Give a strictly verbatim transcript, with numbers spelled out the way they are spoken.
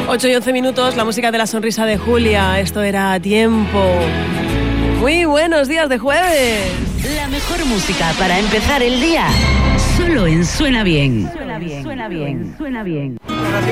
ocho y once minutos, la música de la sonrisa de Julia. Esto era Tiempo. Muy buenos días de jueves. La mejor música para empezar el día, solo en Suena Bien. Suena bien, suena bien, suena bien.